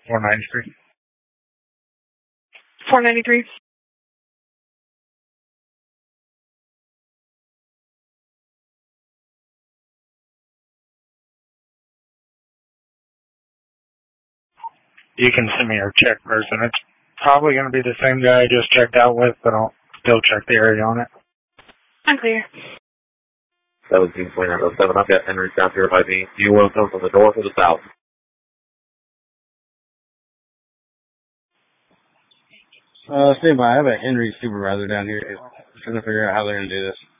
493. 493. You can send me your check person. It's probably going to be the same guy I just checked out with, but I'll still check the area on it. I'm clear. 172907, I've got Henry South here by me. Do you want to come from the north or the south? Stand by. I have a Henry supervisor down here trying to figure out how they're going to do this.